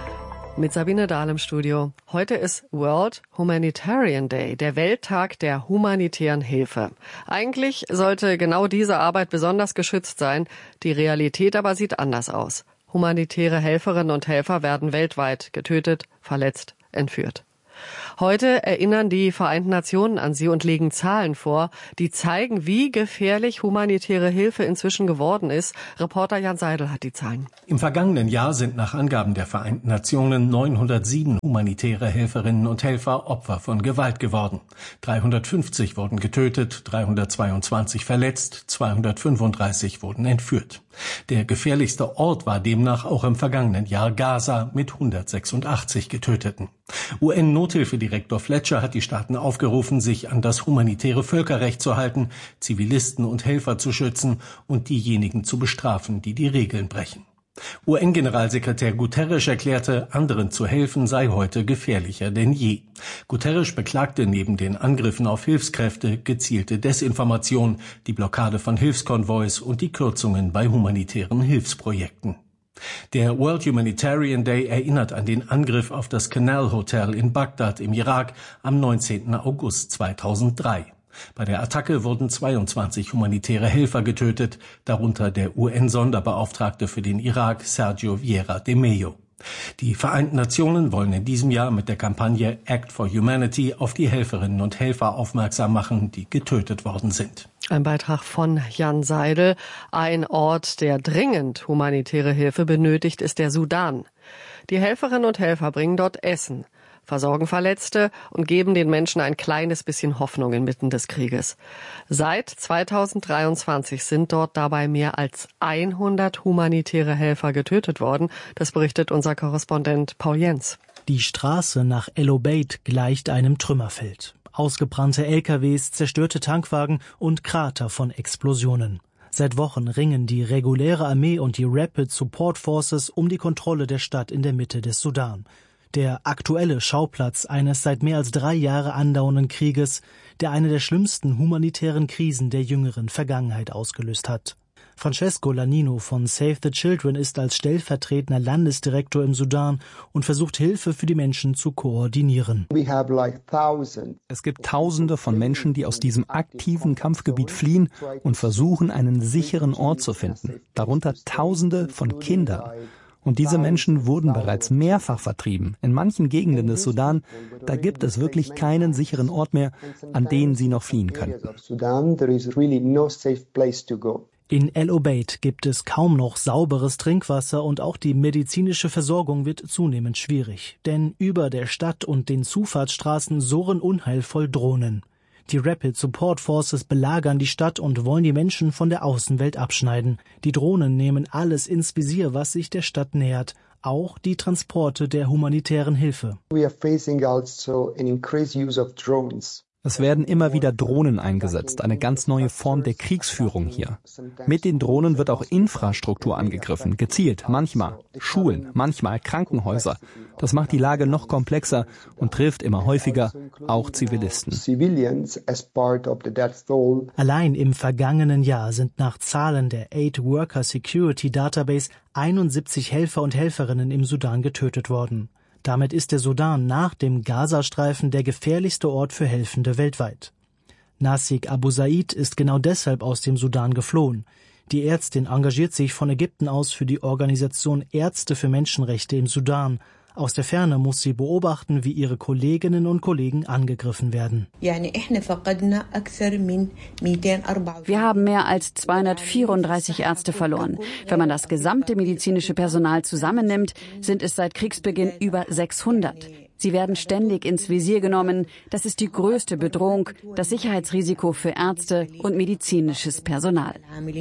Mit Sabine Dahl im Studio. Heute ist World Humanitarian Day, der Welttag der humanitären Hilfe. Eigentlich sollte genau diese Arbeit besonders geschützt sein. Die Realität aber sieht anders aus. Humanitäre Helferinnen und Helfer werden weltweit getötet, verletzt, entführt. Heute erinnern die Vereinten Nationen an sie und legen Zahlen vor, die zeigen, wie gefährlich humanitäre Hilfe inzwischen geworden ist. Reporter Jan Seidel hat die Zahlen. Im vergangenen Jahr sind nach Angaben der Vereinten Nationen neunhundertsieben humanitäre Helferinnen und Helfer Opfer von Gewalt geworden. dreihundertfünfzig wurden getötet, dreihundertzweiundzwanzig verletzt, zweihundertfünfunddreißig wurden entführt. Der gefährlichste Ort war demnach auch im vergangenen Jahr Gaza mit hundertsechsundachtzig Getöteten. U N-Nothilfedirektor Fletcher hat die Staaten aufgerufen, sich an das humanitäre Völkerrecht zu halten, Zivilisten und Helfer zu schützen und diejenigen zu bestrafen, die die Regeln brechen. U N-Generalsekretär Guterres erklärte, anderen zu helfen sei heute gefährlicher denn je. Guterres beklagte neben den Angriffen auf Hilfskräfte gezielte Desinformation, die Blockade von Hilfskonvois und die Kürzungen bei humanitären Hilfsprojekten. Der World Humanitarian Day erinnert an den Angriff auf das Canal Hotel in Bagdad im Irak am neunzehnten August zweitausenddrei. Bei der Attacke wurden zweiundzwanzig humanitäre Helfer getötet, darunter der U N-Sonderbeauftragte für den Irak, Sergio Vieira de Mello. Die Vereinten Nationen wollen in diesem Jahr mit der Kampagne Act for Humanity auf die Helferinnen und Helfer aufmerksam machen, die getötet worden sind. Ein Beitrag von Jan Seidel. Ein Ort, der dringend humanitäre Hilfe benötigt, ist der Sudan. Die Helferinnen und Helfer bringen dort Essen. versorgen Verletzte und geben den Menschen ein kleines bisschen Hoffnung inmitten des Krieges. Seit zweitausenddreiundzwanzig sind dort dabei mehr als hundert humanitäre Helfer getötet worden. Das berichtet unser Korrespondent Paul Jens. Die Straße nach El Obeid gleicht einem Trümmerfeld. Ausgebrannte L K Ws, zerstörte Tankwagen und Krater von Explosionen. Seit Wochen ringen die reguläre Armee und die Rapid Support Forces um die Kontrolle der Stadt in der Mitte des Sudan. Der aktuelle Schauplatz eines seit mehr als drei Jahre andauernden Krieges, der eine der schlimmsten humanitären Krisen der jüngeren Vergangenheit ausgelöst hat. Francesco Lanino von Save the Children ist als stellvertretender Landesdirektor im Sudan und versucht Hilfe für die Menschen zu koordinieren. Es gibt Tausende von Menschen, die aus diesem aktiven Kampfgebiet fliehen und versuchen, einen sicheren Ort zu finden. Darunter Tausende von Kindern. Und diese Menschen wurden bereits mehrfach vertrieben. In manchen Gegenden des Sudan, da gibt es wirklich keinen sicheren Ort mehr, an den sie noch fliehen könnten. In El Obeid gibt es kaum noch sauberes Trinkwasser und auch die medizinische Versorgung wird zunehmend schwierig. Denn über der Stadt und den Zufahrtsstraßen surren unheilvoll Drohnen. Die Rapid Support Forces belagern die Stadt und wollen die Menschen von der Außenwelt abschneiden. Die Drohnen nehmen alles ins Visier, was sich der Stadt nähert. Auch die Transporte der humanitären Hilfe. We are facing also an increased use of drones. Es werden immer wieder Drohnen eingesetzt, eine ganz neue Form der Kriegsführung hier. Mit den Drohnen wird auch Infrastruktur angegriffen, gezielt, manchmal Schulen, manchmal Krankenhäuser. Das macht die Lage noch komplexer und trifft immer häufiger auch Zivilisten. Allein im vergangenen Jahr sind nach Zahlen der Aid Worker Security Database einundsiebzig Helfer und Helferinnen im Sudan getötet worden. Damit ist der Sudan nach dem Gazastreifen der gefährlichste Ort für Helfende weltweit. Nasik Abu Said ist genau deshalb aus dem Sudan geflohen. Die Ärztin engagiert sich von Ägypten aus für die Organisation Ärzte für Menschenrechte im Sudan. Aus der Ferne muss sie beobachten, wie ihre Kolleginnen und Kollegen angegriffen werden. Wir haben mehr als zweihundertvierunddreißig Ärzte verloren. Wenn man das gesamte medizinische Personal zusammennimmt, sind es seit Kriegsbeginn über sechshundert. Sie werden ständig ins Visier genommen. Das ist die größte Bedrohung, das Sicherheitsrisiko für Ärzte und medizinisches Personal.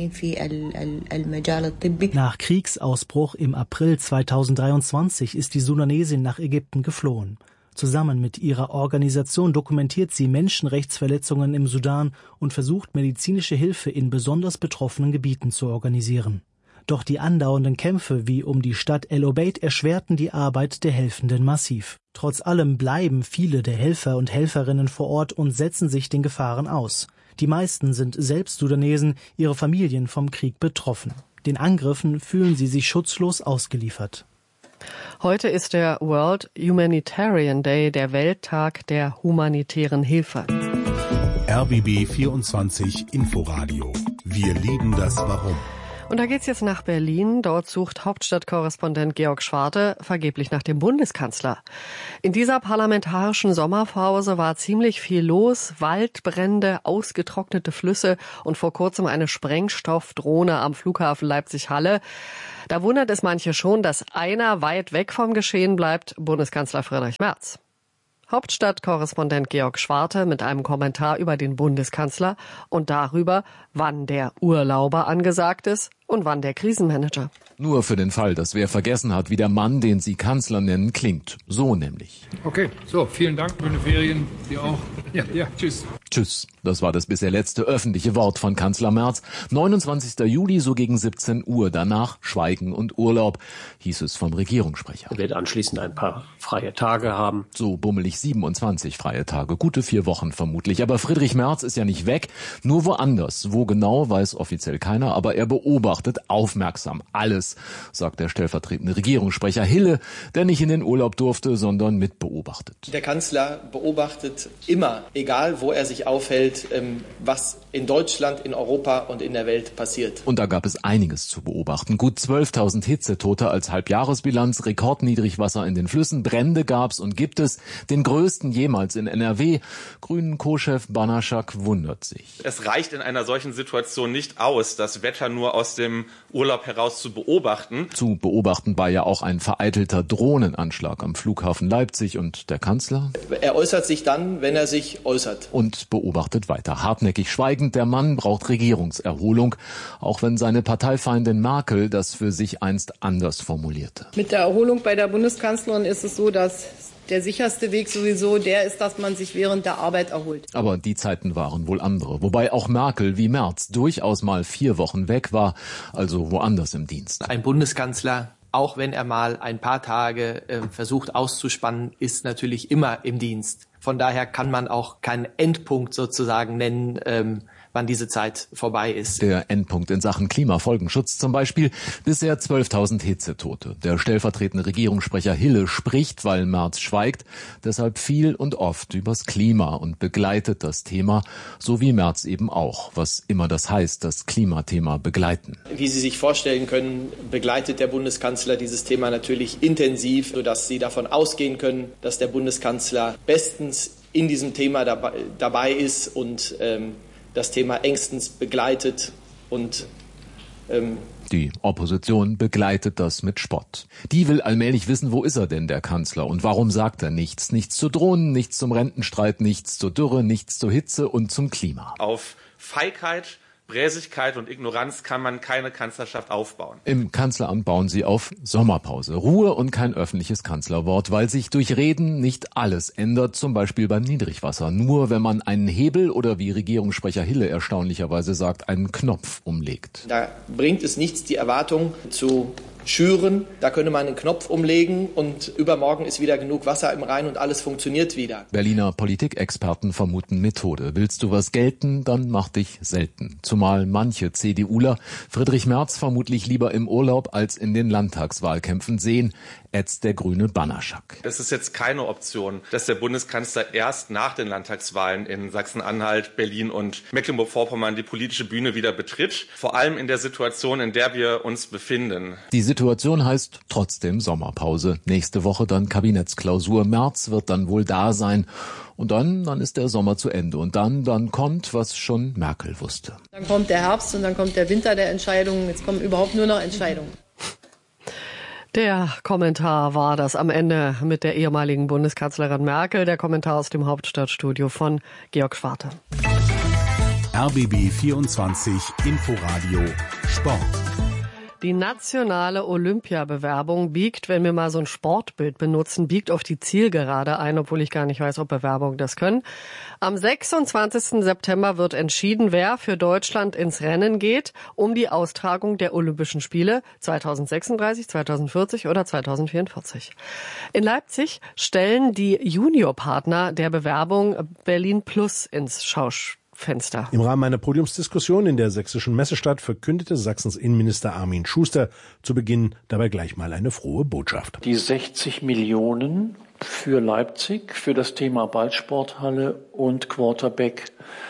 Nach Kriegsausbruch im April zweitausenddreiundzwanzig ist die Sudanesin nach Ägypten geflohen. Zusammen mit ihrer Organisation dokumentiert sie Menschenrechtsverletzungen im Sudan und versucht, medizinische Hilfe in besonders betroffenen Gebieten zu organisieren. Doch die andauernden Kämpfe wie um die Stadt El Obeid erschwerten die Arbeit der Helfenden massiv. Trotz allem bleiben viele der Helfer und Helferinnen vor Ort und setzen sich den Gefahren aus. Die meisten sind selbst Sudanesen, ihre Familien vom Krieg betroffen. Den Angriffen fühlen sie sich schutzlos ausgeliefert. Heute ist der World Humanitarian Day, der Welttag der humanitären Hilfe. R B B vierundzwanzig Inforadio. Wir lieben das Warum. Und da geht's jetzt nach Berlin. Dort sucht Hauptstadtkorrespondent Georg Schwarte vergeblich nach dem Bundeskanzler. In dieser parlamentarischen Sommerpause war ziemlich viel los. Waldbrände, ausgetrocknete Flüsse und vor kurzem eine Sprengstoffdrohne am Flughafen Leipzig-Halle. Da wundert es manche schon, dass einer weit weg vom Geschehen bleibt, Bundeskanzler Friedrich Merz. Hauptstadtkorrespondent Georg Schwarte mit einem Kommentar über den Bundeskanzler und darüber, wann der Urlauber angesagt ist und wann der Krisenmanager. Nur für den Fall, dass wer vergessen hat, wie der Mann, den Sie Kanzler nennen, klingt. So nämlich. Okay, so, vielen Dank, schöne Ferien, dir auch. Ja, ja, tschüss. Tschüss. Das war das bisher letzte öffentliche Wort von Kanzler Merz. neunundzwanzigster Juli, so gegen siebzehn Uhr. Danach Schweigen und Urlaub, hieß es vom Regierungssprecher. Er wird anschließend ein paar freie Tage haben. So bummelig siebenundzwanzig freie Tage. Gute vier Wochen vermutlich. Aber Friedrich Merz ist ja nicht weg, nur woanders. Wo genau, weiß offiziell keiner, aber er beobachtet aufmerksam alles, sagt der stellvertretende Regierungssprecher Hille, der nicht in den Urlaub durfte, sondern mitbeobachtet. Der Kanzler beobachtet immer, egal wo er sich aufhält, was in Deutschland, in Europa und in der Welt passiert. Und da gab es einiges zu beobachten. Gut zwölftausend Hitzetote als Halbjahresbilanz, Rekordniedrigwasser in den Flüssen, Brände gab's und gibt es, den größten jemals in N R W. Grünen Co-Chef Banaschak wundert sich. Es reicht in einer solchen Situation nicht aus, das Wetter nur aus dem dem Urlaub heraus zu beobachten. Zu beobachten war ja auch ein vereitelter Drohnenanschlag am Flughafen Leipzig und der Kanzler? Er äußert sich dann, wenn er sich äußert. Und beobachtet weiter. Hartnäckig schweigend, der Mann braucht Regierungserholung, auch wenn seine Parteifeindin Merkel das für sich einst anders formulierte. Mit der Erholung bei der Bundeskanzlerin ist es so, dass der sicherste Weg sowieso der ist, dass man sich während der Arbeit erholt. Aber die Zeiten waren wohl andere. Wobei auch Merkel wie Merz durchaus mal vier Wochen weg war, also woanders im Dienst. Ein Bundeskanzler, auch wenn er mal ein paar Tage äh, versucht auszuspannen, ist natürlich immer im Dienst. Von daher kann man auch keinen Endpunkt sozusagen nennen, ähm, wann diese Zeit vorbei ist. Der Endpunkt in Sachen Klimafolgenschutz zum Beispiel. Bisher zwölftausend Hitzetote. Der stellvertretende Regierungssprecher Hille spricht, weil Merz schweigt, deshalb viel und oft übers Klima und begleitet das Thema, so wie Merz eben auch, was immer das heißt, das Klimathema begleiten. Wie Sie sich vorstellen können, begleitet der Bundeskanzler dieses Thema natürlich intensiv, sodass Sie davon ausgehen können, dass der Bundeskanzler bestens in diesem Thema dabei, dabei ist und ähm, das Thema engstens begleitet und ähm die Opposition begleitet das mit Spott. Die will allmählich wissen, wo ist er denn, der Kanzler, und warum sagt er nichts? Nichts zu Drohnen, nichts zum Rentenstreit, nichts zur Dürre, nichts zur Hitze und zum Klima. Auf Feigheit, Bräsigkeit und Ignoranz kann man keine Kanzlerschaft aufbauen. Im Kanzleramt bauen sie auf Sommerpause. Ruhe und kein öffentliches Kanzlerwort, weil sich durch Reden nicht alles ändert, zum Beispiel beim Niedrigwasser. Nur wenn man einen Hebel oder, wie Regierungssprecher Hille erstaunlicherweise sagt, einen Knopf umlegt. Da bringt es nichts, die Erwartung zu schüren. Da könnte man einen Knopf umlegen und übermorgen ist wieder genug Wasser im Rhein und alles funktioniert wieder. Berliner Politikexperten vermuten Methode. Willst du was gelten, dann mach dich selten. Zumal manche CDUler Friedrich Merz vermutlich lieber im Urlaub als in den Landtagswahlkämpfen sehen, ätzt der grüne Banaschack. Es ist jetzt keine Option, dass der Bundeskanzler erst nach den Landtagswahlen in Sachsen-Anhalt, Berlin und Mecklenburg-Vorpommern die politische Bühne wieder betritt. Vor allem in der Situation, in der wir uns befinden. Die Situation heißt trotzdem Sommerpause. Nächste Woche dann Kabinettsklausur. Merz wird dann wohl da sein. Und dann, dann ist der Sommer zu Ende. Und dann, dann kommt, was schon Merkel wusste. Dann kommt der Herbst und dann kommt der Winter der Entscheidungen. Jetzt kommen überhaupt nur noch Entscheidungen. Der Kommentar war das am Ende mit der ehemaligen Bundeskanzlerin Merkel. Der Kommentar aus dem Hauptstadtstudio von Georg Schwarte. R B B vierundzwanzig Inforadio Sport. Die nationale Olympiabewerbung biegt, wenn wir mal so ein Sportbild benutzen, biegt auf die Zielgerade ein, obwohl ich gar nicht weiß, ob Bewerbungen das können. Am sechsundzwanzigsten September wird entschieden, wer für Deutschland ins Rennen geht, um die Austragung der Olympischen Spiele zweitausendsechsunddreißig, zweitausendvierzig oder zweitausendvierundvierzig. In Leipzig stellen die Juniorpartner der Bewerbung Berlin Plus ins Schauspiel. Fenster. Im Rahmen einer Podiumsdiskussion in der sächsischen Messestadt verkündete Sachsens Innenminister Armin Schuster zu Beginn dabei gleich mal eine frohe Botschaft. Die sechzig Millionen für Leipzig, für das Thema Ballsporthalle und Quarterback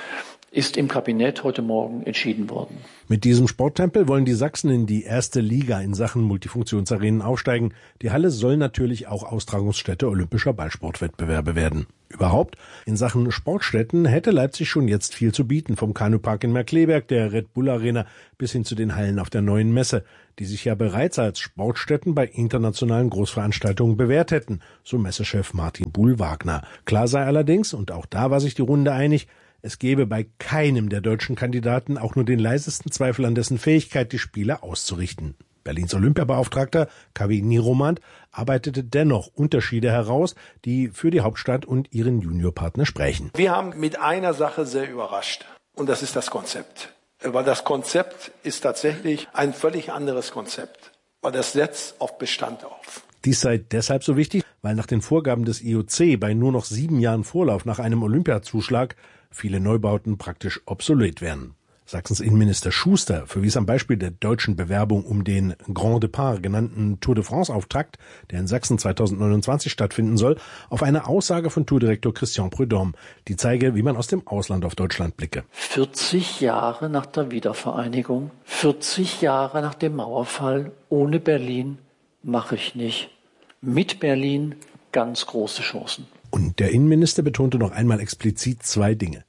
ist im Kabinett heute Morgen entschieden worden. Mit diesem Sporttempel wollen die Sachsen in die erste Liga in Sachen Multifunktionsarenen aufsteigen. Die Halle soll natürlich auch Austragungsstätte olympischer Ballsportwettbewerbe werden. Überhaupt, in Sachen Sportstätten hätte Leipzig schon jetzt viel zu bieten, vom Kanupark in Markkleeberg, der Red Bull Arena bis hin zu den Hallen auf der Neuen Messe, die sich ja bereits als Sportstätten bei internationalen Großveranstaltungen bewährt hätten, so Messechef Martin Buhl-Wagner. Klar sei allerdings, und auch da war sich die Runde einig, es gebe bei keinem der deutschen Kandidaten auch nur den leisesten Zweifel an dessen Fähigkeit, die Spiele auszurichten. Berlins Olympiabeauftragter Kaveh Niromand arbeitete dennoch Unterschiede heraus, die für die Hauptstadt und ihren Juniorpartner sprechen. Wir haben mit einer Sache sehr überrascht, und das ist das Konzept. Weil das Konzept ist tatsächlich ein völlig anderes Konzept, weil das setzt auf Bestand auf. Dies sei deshalb so wichtig, weil nach den Vorgaben des I O C bei nur noch sieben Jahren Vorlauf nach einem Olympiazuschlag viele Neubauten praktisch obsolet werden. Sachsens Innenminister Schuster verwies am Beispiel der deutschen Bewerbung um den Grand Départ genannten Tour de France-Auftakt, der in Sachsen zweitausendneunundzwanzig stattfinden soll, auf eine Aussage von Tourdirektor Christian Prudhomme, die zeige, wie man aus dem Ausland auf Deutschland blicke. vierzig Jahre nach der Wiedervereinigung, vierzig Jahre nach dem Mauerfall, ohne Berlin mache ich nicht. Mit Berlin ganz große Chancen. Und der Innenminister betonte noch einmal explizit zwei Dinge.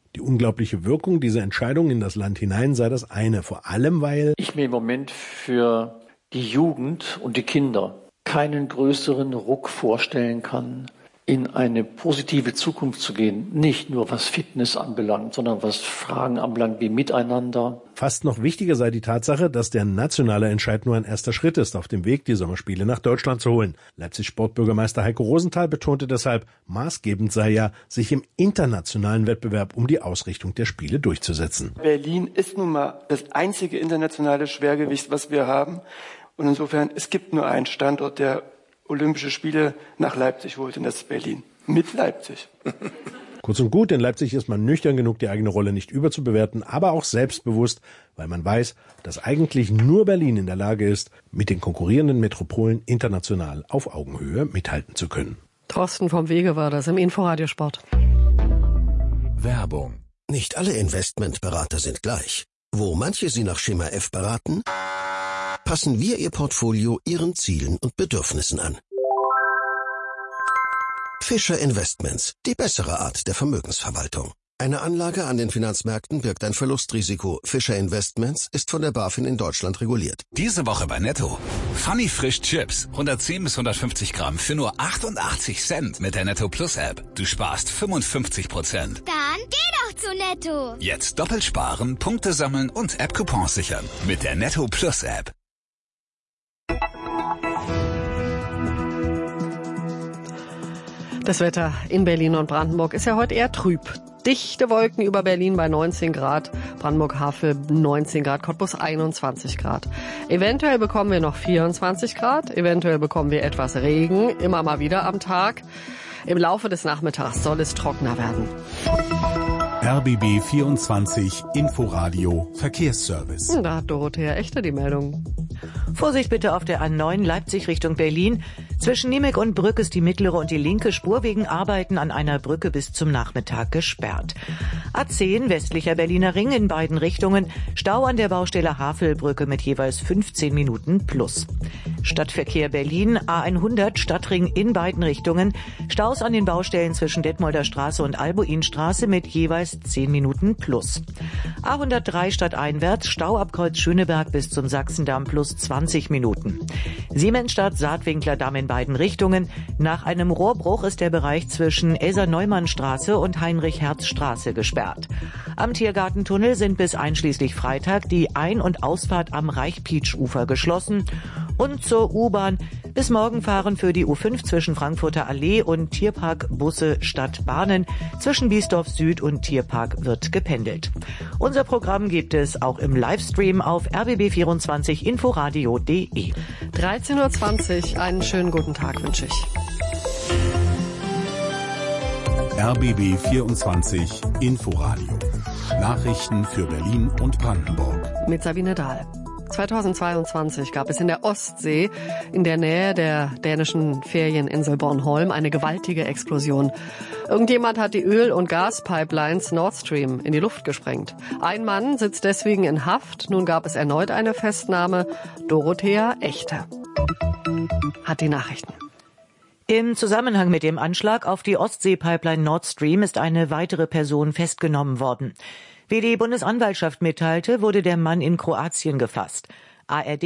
Die unglaubliche Wirkung dieser Entscheidung in das Land hinein sei das eine, vor allem weil ich mir im Moment für die Jugend und die Kinder keinen größeren Ruck vorstellen kann, in eine positive Zukunft zu gehen. Nicht nur was Fitness anbelangt, sondern was Fragen anbelangt wie Miteinander. Fast noch wichtiger sei die Tatsache, dass der nationale Entscheid nur ein erster Schritt ist, auf dem Weg, die Sommerspiele nach Deutschland zu holen. Leipzig-Sportbürgermeister Heiko Rosenthal betonte deshalb, maßgebend sei ja, sich im internationalen Wettbewerb um die Ausrichtung der Spiele durchzusetzen. Berlin ist nun mal das einzige internationale Schwergewicht, was wir haben. Und insofern, es gibt nur einen Standort, der Olympische Spiele nach Leipzig holt, und das ist Berlin. Mit Leipzig. Kurz und gut, in Leipzig ist man nüchtern genug, die eigene Rolle nicht überzubewerten, aber auch selbstbewusst, weil man weiß, dass eigentlich nur Berlin in der Lage ist, mit den konkurrierenden Metropolen international auf Augenhöhe mithalten zu können. Thorsten vom Wege war das im Inforadio Sport. Werbung. Nicht alle Investmentberater sind gleich. Wo manche Sie nach Schema F beraten, passen wir Ihr Portfolio Ihren Zielen und Bedürfnissen an. Fischer Investments, die bessere Art der Vermögensverwaltung. Eine Anlage an den Finanzmärkten birgt ein Verlustrisiko. Fischer Investments ist von der BaFin in Deutschland reguliert. Diese Woche bei Netto. Funny Frisch Chips. hundertzehn bis hundertfünfzig Gramm für nur achtundachtzig Cent mit der Netto Plus App. Du sparst fünfundfünfzig Prozent. Dann geh doch zu Netto. Jetzt doppelt sparen, Punkte sammeln und App-Coupons sichern. Mit der Netto Plus App. Das Wetter in Berlin und Brandenburg ist ja heute eher trüb. Dichte Wolken über Berlin bei neunzehn Grad, Brandenburg-Havel neunzehn Grad, Cottbus einundzwanzig Grad. Eventuell bekommen wir noch vierundzwanzig Grad, eventuell bekommen wir etwas Regen, immer mal wieder am Tag. Im Laufe des Nachmittags soll es trockener werden. R B B vierundzwanzig Inforadio Verkehrsservice. Da hat Dorothea Echte die Meldung. Vorsicht bitte auf der A neun Leipzig Richtung Berlin. Zwischen Niemek und Brück ist die mittlere und die linke Spur wegen Arbeiten an einer Brücke bis zum Nachmittag gesperrt. A zehn westlicher Berliner Ring in beiden Richtungen. Stau an der Baustelle Havelbrücke mit jeweils fünfzehn Minuten plus. Stadtverkehr Berlin, A hundert Stadtring in beiden Richtungen. Staus an den Baustellen zwischen Detmolder Straße und Albuinstraße mit jeweils zehn Minuten plus. A hundertdrei stadteinwärts, Stau ab Kreuz Schöneberg bis zum Sachsendamm plus zwanzig Minuten. Siemensstadt Saatwinkler Damm in beiden Richtungen. Nach einem Rohrbruch ist der Bereich zwischen Elsa-Neumann-Straße und Heinrich-Herz-Straße gesperrt. Am Tiergartentunnel sind bis einschließlich Freitag die Ein- und Ausfahrt am Reichpietsch-Ufer geschlossen. Und zur U-Bahn. Bis morgen fahren für die U fünf zwischen Frankfurter Allee und Tierpark Busse statt Bahnen. Zwischen Biesdorf Süd und Tierpark wird gependelt. Unser Programm gibt es auch im Livestream auf r b b vierundzwanzig inforadio punkt d e. dreizehn Uhr zwanzig, einen schönen guten Tag wünsche ich. R B B vierundzwanzig Inforadio. Nachrichten für Berlin und Brandenburg. Mit Sabine Dahl. zweitausendzweiundzwanzig gab es in der Ostsee in der Nähe der dänischen Ferieninsel Bornholm eine gewaltige Explosion. Irgendjemand hat die Öl- und Gaspipelines Nord Stream in die Luft gesprengt. Ein Mann sitzt deswegen in Haft. Nun gab es erneut eine Festnahme. Dorothea Echte hat die Nachrichten. Im Zusammenhang mit dem Anschlag auf die Ostsee-Pipeline Nord Stream ist eine weitere Person festgenommen worden. Wie die Bundesanwaltschaft mitteilte, wurde der Mann in Kroatien gefasst. A R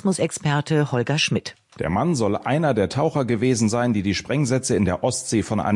D-Terrorismusexperte Holger Schmidt. Der Mann soll einer der Taucher gewesen sein, die die Sprengsätze in der Ostsee von